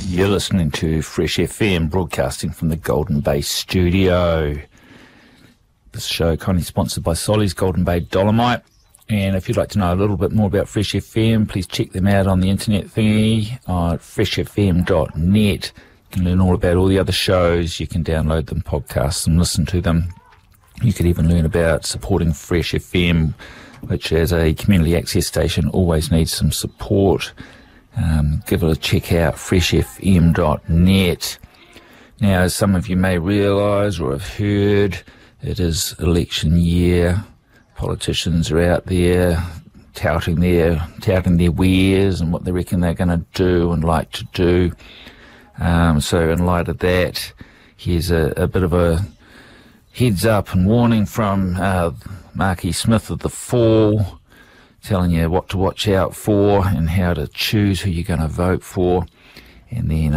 You're listening to Fresh FM, broadcasting from the Golden Bay studio. This show kindly sponsored by Solly's Golden Bay Dolomite. And if you'd like to know a little bit more about Fresh FM, please check them out on the internet thingy at freshfm.net. You can learn all about all the other shows. You can download them, podcast them, listen to them. You could even learn about supporting Fresh FM, which as a community access station always needs some support. Give it a check out, freshfm.net. Now, as some of you may realise or have heard, it is election year. Politicians are out there touting their wares and what they reckon they're going to do and like to do. So in light of that, here's a bit of a heads up and warning from Marky Smith of The Fall, telling you what to watch out for and how to choose who you're going to vote for. And then